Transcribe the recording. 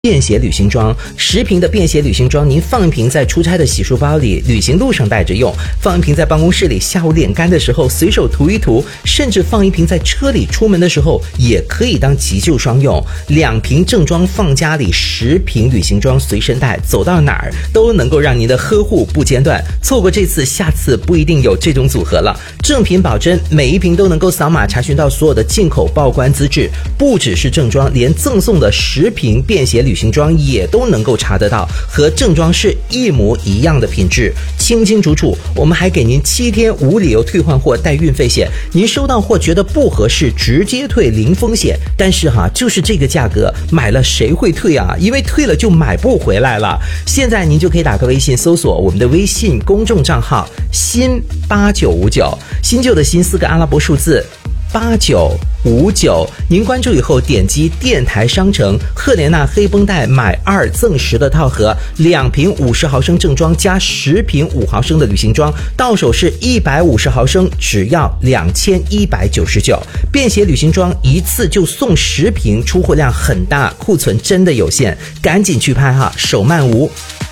便携旅行装，10瓶的便携旅行装，您放一瓶在出差的洗漱包里，旅行路上带着用；放一瓶在办公室里，下午脸干的时候随手涂一涂；甚至放一瓶在车里，出门的时候也可以当急救装用。2瓶正装放家里，10瓶旅行装随身带，走到哪儿都能够让您的呵护不间断。错过这次，下次不一定有这种组合了。正品保真，每一瓶都能够扫码查询到所有的进口报关资质，不只是正装，连赠送的10瓶便携旅行装也都能够查得到，和正装是一模一样的品质，清清楚楚。我们还给您7天无理由退换货带运费险，您收到货觉得不合适，直接退零风险。但是就是这个价格，买了谁会退啊？因为退了就买不回来了。现在您就可以打开微信搜索我们的微信公众账号新8959，新旧的新4个阿拉伯数字8959，您关注以后点击电台商城，赫莲娜黑绷带买2赠10的套盒，2瓶50毫升正装加10瓶5毫升的旅行装，到手是150毫升，只要2199。便携旅行装一次就送10瓶，出货量很大，库存真的有限，赶紧去拍手慢无。